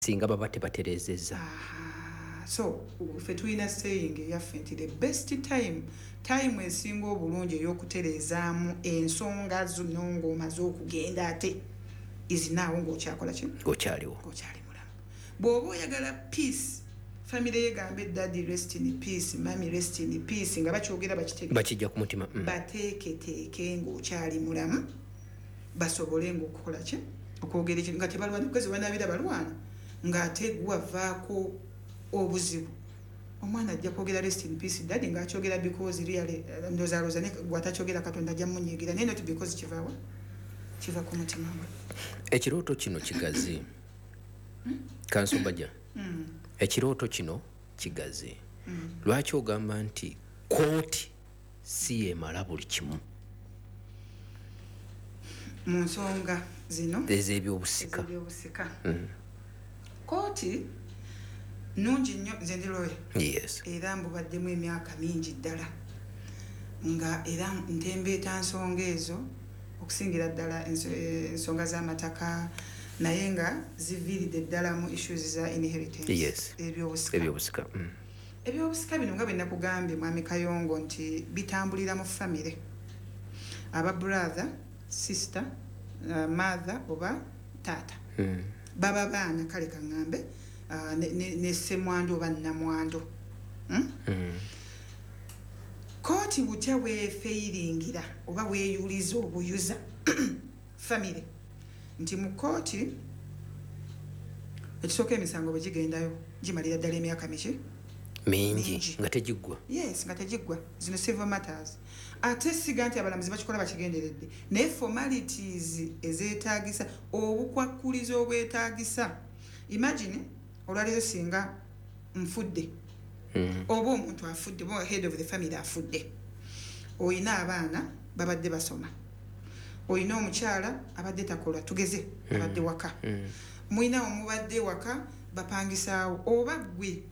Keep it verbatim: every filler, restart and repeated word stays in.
singa baba tebaterezeza. Aha. So fe tulina saying yaffe nti the best time time esinga obulungi ey'okuterezaamu ensonga zino ng'omaze okugenda ate izinaawo ng'okyakola ki ng'okyaliwo ng'okyali mulamu. Bw'oba oyagala peace family yegambe daddy rest in peace, mommy rest in peace nga bakyogera bakitegeera bakijja ku mutima mm. bateeketeeke ng'okyali mulamu basobole ng'okukola ki okwogera ekintu nga tebalwana because banaabira balwana ng'ate gwavaako obuzibu omwana ajja kwogera rest in peace daddy ng'akyogera because really ndozaalooza ne gwatakyogera katonda ajja munyiigira naye not because kivaawa kiva ku mutima gwe. Ekirooto kino kigazi hmm? Kansumbaja hmm. Ekirooto kino kigazi hmm. Lwaki ogamba nti kooti si emala buli kimu mu nsonga zino ez'ebyobusika ez'ebyobusika hmm. Kooti nungi nnyo nze ndi lawyer yes. Era mbubaddemu emyaka mingi ddala nga era ntembeeta nsonga ezo okusingira ddala ensonga z'amataka naye nga ziviiridde ddala mu issues za inheritance yes. ebyobusika ebyobusika mm. ebyobusika bino nga bwe nakugambye mwami Kayongo nti bitambulira mu famire aba brother sister uh, mother oba taata mm. baba baana kale kaŋŋambe uh, ne, ne, ne ssemwandu oba nnamwandu hmm? mm. Kooti butya weefeyiringira oba weeyuliza obuyuza famire nti mu kooti ekisooka emisango bwe gigendayo gimalira ddala emyaka miki mingi nga tegiggwa yes nga tegiggwa zino civil matters ate siga nti abalamuzi bakikola bakigenderedde naye formalities ezeetaagisa obukwakkulizo obwetaagisa imagine olwaleero singa nfudde mm. oba omuntu afudde oba head of the family afudde oyina abaana babadde basoma oyina omukyala abadde takola tugeze abadde waka mm. Mwina omubadde waka bapangisaawo oba gwe